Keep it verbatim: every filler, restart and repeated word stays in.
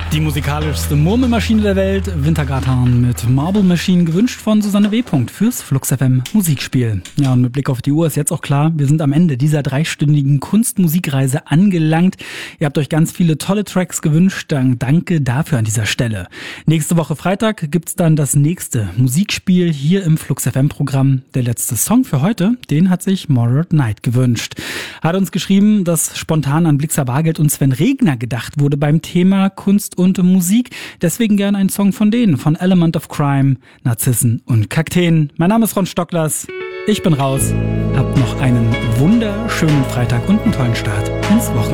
Die musikalischste Murmelmaschine der Welt, Wintergatan mit Marble Machine, gewünscht von Susanne W. fürs Flux F M Musikspiel. Ja, und mit Blick auf die Uhr ist jetzt auch klar, wir sind am Ende dieser dreistündigen Kunstmusikreise angelangt. Ihr habt euch ganz viele tolle Tracks gewünscht, dann danke dafür an dieser Stelle. Nächste Woche Freitag gibt's dann das nächste Musikspiel hier im Flux F M Programm. Der letzte Song für heute, den hat sich Moderate Knight gewünscht. Hat uns geschrieben, dass spontan an Blixer Bargeld und Sven Regner gedacht wurde beim Thema Kunst und Musik. Deswegen gern ein Song von denen, von Element of Crime, Narzissen und Kakteen. Mein Name ist Ron Stocklers. Ich bin raus. Habt noch einen wunderschönen Freitag und einen tollen Start ins Wochenende.